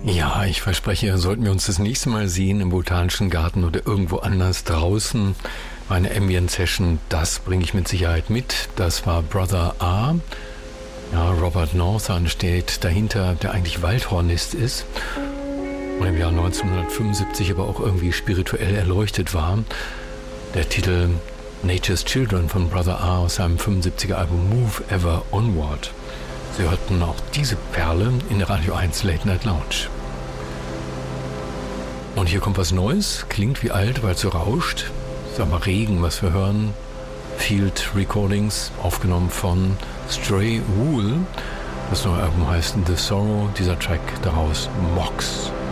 Ja, ich verspreche, sollten wir uns das nächste Mal sehen im Botanischen Garten oder irgendwo anders draußen, eine Ambient-Session, das bringe ich mit Sicherheit mit. Das war Brother A. Ja, Robert Northern steht dahinter, der eigentlich Waldhornist ist und im Jahr 1975 aber auch irgendwie spirituell erleuchtet war. Der Titel Nature's Children von Brother A aus seinem 75er Album Move Ever Onward. Sie hörten auch diese Perle in der Radio 1 Late Night Lounge. Und hier kommt was Neues, klingt wie alt, weil es so rauscht. Ist aber Regen, was wir hören. Field Recordings, aufgenommen von Stray Wool. Das neue Album heißt The Sorrow, dieser Track daraus Mox.